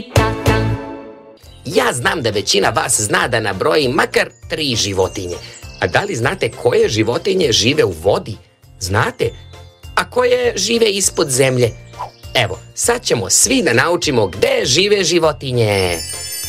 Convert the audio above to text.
Ja znam da većina vas zna da nabroji makar 3 životinje. A da li znate koje životinje žive u vodi? Znate? A koje žive ispod zemlje? Evo, sad ćemo svi da naučimo gde žive životinje.